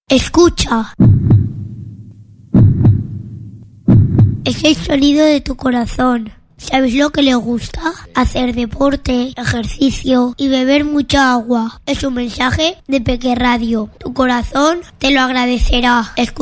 Escucha. Es el sonido de tu corazón. ¿Sabes lo que le gusta? Hacer deporte, ejercicio y beber mucha agua. Es un mensaje de Peque Radio. Tu corazón te lo agradecerá.